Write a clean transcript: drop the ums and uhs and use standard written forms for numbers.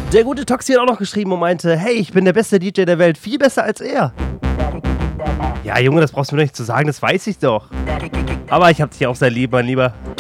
Der gute Toxi hat auch noch geschrieben und meinte, hey, ich bin der beste DJ der Welt, viel besser als er. Ja, Junge, das brauchst du mir doch nicht zu sagen, das weiß ich doch. Aber ich hab dich auch sehr lieb, mein Lieber.